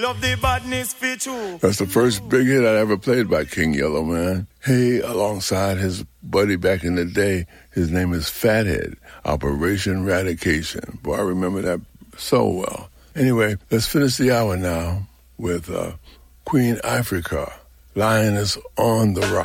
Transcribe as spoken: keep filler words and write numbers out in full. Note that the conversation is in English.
love the badness for true. That's the first big hit I ever played by King Yellow, man. Hey, alongside his buddy back in the day, his name is Fathead, Operation Radication. Boy, I remember that so well. Anyway, let's finish the hour now with uh, Queen Africa, Lioness on the Rock.